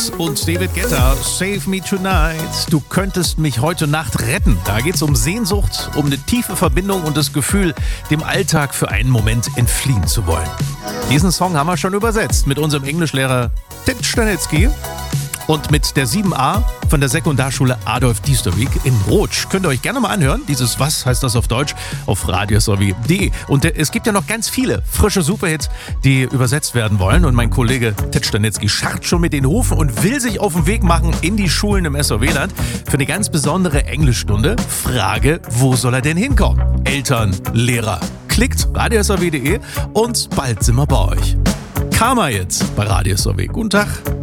Und David Guetta, Save Me Tonight. Du könntest mich heute Nacht retten. Da geht's um Sehnsucht, um eine tiefe Verbindung und das Gefühl, dem Alltag für einen Moment entfliehen zu wollen. Diesen Song haben wir schon übersetzt mit unserem Englischlehrer Tit Stanitzky und mit der 7a von der Sekundarschule Adolf Diesterweg in Rotsch. Könnt ihr euch gerne mal anhören. Dieses Was heißt das auf Deutsch auf radiosorwie.de. Und es gibt ja noch ganz viele frische Superhits, die übersetzt werden wollen. Und mein Kollege Tit Stanitzky scharrt schon mit den Hufen und will sich auf den Weg machen in die Schulen im SOW-Land für eine ganz besondere Englischstunde. Frage, wo soll er denn hinkommen? Eltern, Lehrer. Klickt radiosorwie.de und bald sind wir bei euch. Karma jetzt bei Radio SOW. Guten Tag.